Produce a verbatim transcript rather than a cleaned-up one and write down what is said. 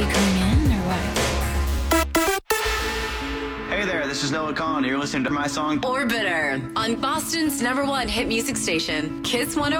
you coming in or what? Hey there, this is Noah Kahan. You're listening to my song Orbiter on Boston's number one hit music station, Kiss one oh one.